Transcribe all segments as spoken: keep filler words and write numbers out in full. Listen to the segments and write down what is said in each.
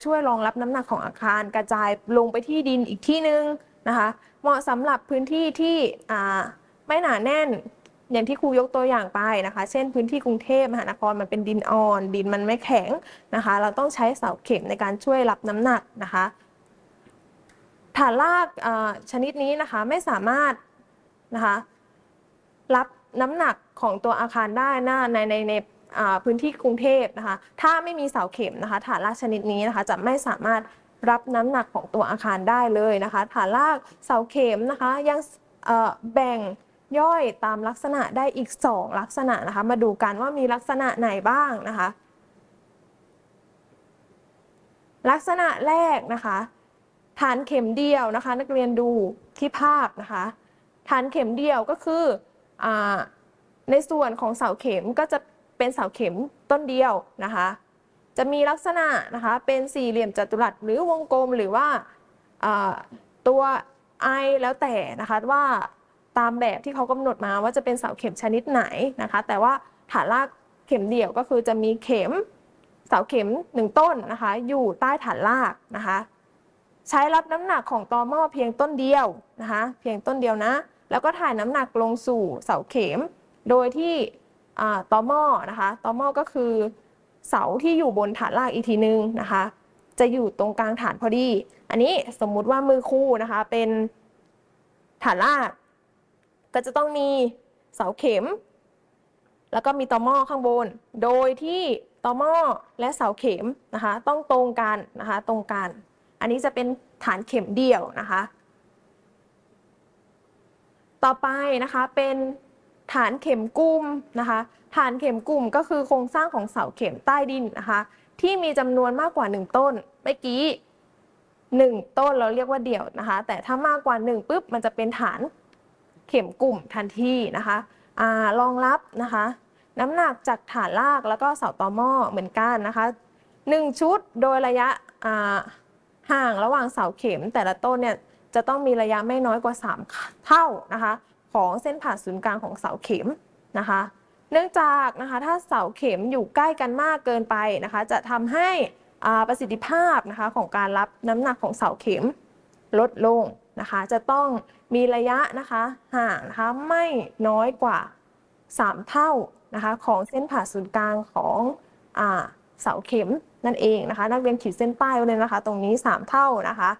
ช่วยรองรับน้ำหนักของอาคารกระจายลงไปที่ดินอีกที่นึงนะคะเหมาะสำหรับพื้นที่ที่ไม่หนาแน่นอย่างที่ครูยกตัวอย่างไปนะคะเช่นพื้นที่กรุงเทพมหานครมันเป็นดินอ่อนดินมันไม่แข็งนะคะเราต้องใช้เสาเข็มในการช่วยรับน้ำหนักนะคะฐานรากชนิดนี้นะคะไม่สามารถนะคะรับน้ำหนักของตัวอาคารได้นะในในในพื้นที่กรุงเทพนะคะถ้าไม่มีเสาเข็มนะคะฐานรากชนิดนี้นะคะจะไม่สามารถรับน้ำหนักของตัวอาคารได้เลยนะคะฐานรากเสาเข็มนะคะยังแบ่งย่อยตามลักษณะได้อีกสองลักษณะนะคะมาดูกันว่ามีลักษณะไหนบ้างนะคะลักษณะแรกนะคะฐานเข็มเดียวนะคะนักเรียนดูที่ภาพนะคะฐานเข็มเดียวก็คือในส่วนของเสาเข็มก็จะเป็นเสาเข็มต้นเดียวนะคะจะมีลักษณะนะคะเป็นสี่เหลี่ยมจัตุรัสหรือวงกลมหรือว่าตัวไอแล้วแต่นะคะว่าตามแบบที่เขากำหนดมาว่าจะเป็นเสาเข็มชนิดไหนนะคะแต่ว่าฐานรากเข็มเดี่ยวก็คือจะมีเข็มเสาเข็มหนึ่งต้นนะคะอยู่ใต้ฐานรากนะคะใช้รับน้ำหนักของตอหม้อเพียงต้นเดียวนะคะเพียงต้นเดียวนะแล้วก็ถ่ายน้ำหนักลงสู่เสาเข็มโดยที่ตอหม้อนะคะตอหม้อก็คือเสาที่อยู่บนฐานรากอีกทีนึงนะคะจะอยู่ตรงกลางฐานพอดีอันนี้สมมุติว่ามือคู่นะคะเป็นฐานรากก็จะต้องมีเสาเข็มแล้วก็มีตอหม้อข้างบนโดยที่ตอหม้อและเสาเข็มนะคะต้องตรงกันนะคะตรงกันอันนี้จะเป็นฐานเข็มเดี่ยวนะคะต่อไปนะคะเป็นฐานเข็มกลุ่มนะคะฐานเข็มกลุ่มก็คือโครงสร้างของเสาเข็มใต้ดินนะคะที่มีจำนวนมากกว่าหนึ่งต้นเมื่อกี้หนึ่งต้นเราเรียกว่าเดี่ยวนะคะแต่ถ้ามากกว่าหนึ่งปุ๊บมันจะเป็นฐานเข็มกลุ่มทันทีนะคะอ่ารองรับนะคะน้ำหนักจากฐานรากแล้วก็เสาตอหม้อเหมือนกันนะคะหนึ่งชุดโดยระยะอ่าห่างระหว่างเสาเข็มแต่ละต้นเนี่ยจะต้องมีระยะไม่น้อยกว่าสามเท่านะคะของเส้นผ่าศูนย์กลางของเสาเข็มนะคะเนื่องจากนะคะถ้าเสาเข็มอยู่ใกล้กันมากเกินไปนะคะจะทำให้ประสิทธิภาพนะคะของการรับน้ำหนักของเสาเข็มลดลงนะคะจะต้องมีระยะนะคะห่างนะคะไม่น้อยกว่าสามเท่านะคะของเส้นผ่าศูนย์กลางของอ่าเสาเข็มนั่นเองนะคะนักเรียนขีดเส้นใต้ไว้เลยนะคะตรงนี้สามเท่านะคะ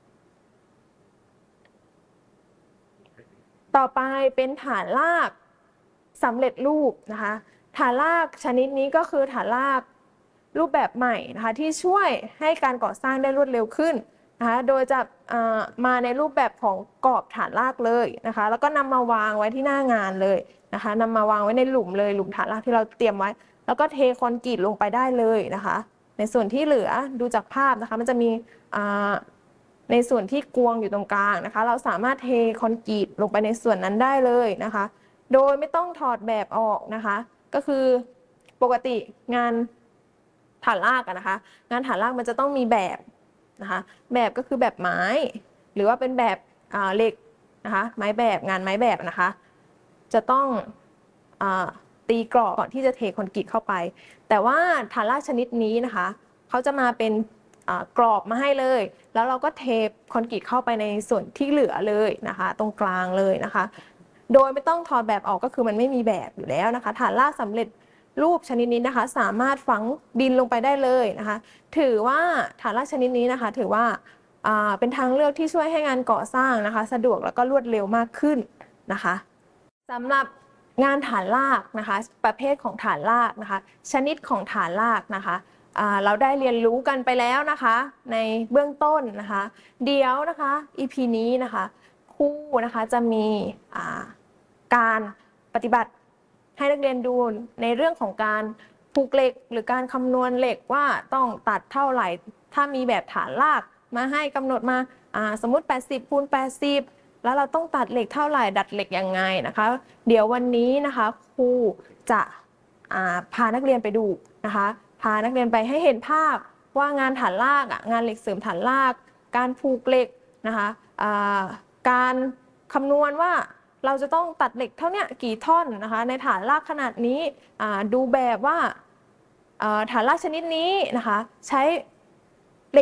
ต่อไปเป็นฐานรากสำเร็จรูปนะคะฐานรากชนิดนี้ก็คือฐานรากรูปแบบใหม่นะคะที่ช่วยให้การก่อสร้างได้รวดเร็วขึ้นนะคะโดยจะมาในรูปแบบของกรอบฐานรากเลยนะคะแล้วก็นำมาวางไว้ที่หน้างานเลยนะคะนำมาวางไว้ในหลุมเลยหลุมฐานรากที่เราเตรียมไว้แล้วก็เทคอนกรีตลงไปได้เลยนะคะในส่วนที่เหลือดูจากภาพนะคะมันจะมีในส่วนที่กวงอยู่ตรงกลางนะคะเราสามารถเทคอนกรีตลงไปในส่วนนั้นได้เลยนะคะโดยไม่ต้องถอดแบบออกนะคะก็คือปกติงานฐานรากนะคะงานฐานรากมันจะต้องมีแบบนะคะแบบก็คือแบบไม้หรือว่าเป็นแบบเหล็กนะคะไม้แบบงานไม้แบบนะคะจะต้องตีกรอบก่อนที่จะเทคอนกรีตเข้าไปแต่ว่าฐานรากชนิดนี้นะคะเขาจะมาเป็นกรอบมาให้เลยแล้วเราก็เทคอนกรีตเข้าไปในส่วนที่เหลือเลยนะคะตรงกลางเลยนะคะโดยไม่ต้องถอดแบบออกก็คือมันไม่มีแบบอยู่แล้วนะคะฐานรากสำเร็จรูปชนิดนี้นะคะสามารถฝังดินลงไปได้เลยนะคะถือว่าฐานรากชนิดนี้นะคะถือว่าเป็นทางเลือกที่ช่วยให้งานก่อสร้างนะคะสะดวกแล้วก็รวดเร็วมากขึ้นนะคะสำหรับงานฐานรากนะคะประเภทของฐานรากนะคะชนิดของฐานรากนะคะเราได้เรียนรู้กันไปแล้วนะคะในเบื้องต้นนะคะเดี๋ยวนะคะ อี พี นี้นะคะครูนะคะจะมีการปฏิบัติให้นักเรียนดูในเรื่องของการผูกเหล็กหรือการคำนวณเหล็กว่าต้องตัดเท่าไหร่ถ้ามีแบบฐานรากมาให้กำหนดมาสมมุติแปดสิบคูณแปดสิบแล้วเราต้องตัดเหล็กเท่าไหร่ดัดเหล็กยังไงนะคะเดี๋ยววันนี้นะคะครูจะพานักเรียนไปดูนะคะพานักเรียนไปให้เห็นภาพว่างานฐานรากงานเหล็กเสริมฐานรากการผูกเหล็กนะคะการคำนวณว่าเราจะต้องตัดเหล็กเท่านี้กี่ท่อนนะคะในฐานรากขนาดนี้ดูแบบว่าฐานรากชนิดนี้นะคะใช้